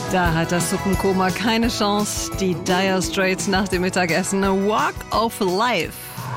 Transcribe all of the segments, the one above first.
Da hat das Suppenkoma keine Chance. Die Dire Straits nach dem Mittagessen. A Walk of Life.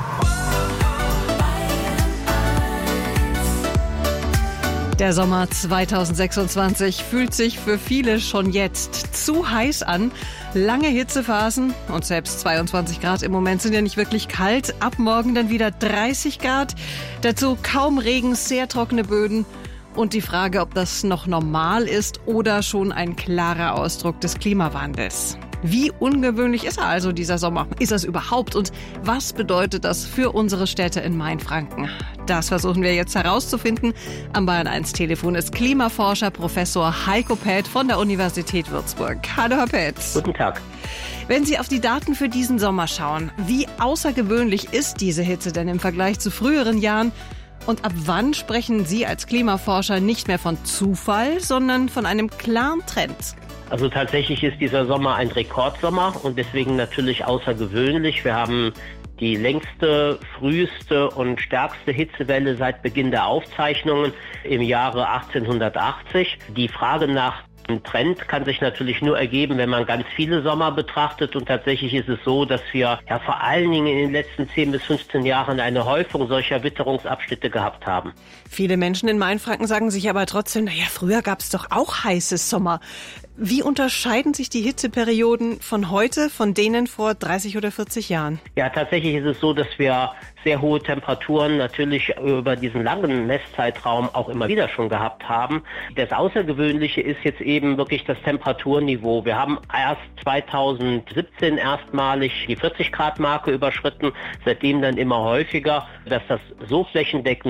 Der Sommer 2026 fühlt sich für viele schon jetzt zu heiß an. Lange Hitzephasen und selbst 22 Grad im Moment sind ja nicht wirklich kalt. Ab morgen dann wieder 30 Grad. Dazu kaum Regen, sehr trockene Böden. Und die Frage, ob das noch normal ist oder schon ein klarer Ausdruck des Klimawandels. Wie ungewöhnlich ist er also, dieser Sommer? Ist das überhaupt? Und was bedeutet das für unsere Städte in Mainfranken? Das versuchen wir jetzt herauszufinden. Am Bayern 1 Telefon ist Klimaforscher Professor Heiko Päth von der Universität Würzburg. Hallo, Herr Päth. Guten Tag. Wenn Sie auf die Daten für diesen Sommer schauen, wie außergewöhnlich ist diese Hitze denn im Vergleich zu früheren Jahren? Und ab wann sprechen Sie als Klimaforscher nicht mehr von Zufall, sondern von einem klaren Trend? Also tatsächlich ist dieser Sommer ein Rekordsommer und deswegen natürlich außergewöhnlich. Wir haben die längste, früheste und stärkste Hitzewelle seit Beginn der Aufzeichnungen im Jahre 1880. Die Frage nach dem Trend kann sich natürlich nur ergeben, wenn man ganz viele Sommer betrachtet. Und tatsächlich ist es so, dass wir vor allen Dingen in den letzten 10 bis 15 Jahren eine Häufung solcher Witterungsabschnitte gehabt haben. Viele Menschen in Mainfranken sagen sich aber trotzdem, früher gab es doch auch heiße Sommer. Wie unterscheiden sich die Hitzeperioden von heute von denen vor 30 oder 40 Jahren? Ja, tatsächlich ist es so, dass wir sehr hohe Temperaturen natürlich über diesen langen Messzeitraum auch immer wieder schon gehabt haben. Das Außergewöhnliche ist jetzt eben wirklich das Temperaturniveau. Wir haben erst 2017 erstmalig die 40-Grad-Marke überschritten, seitdem dann immer häufiger, dass das so flächendeckend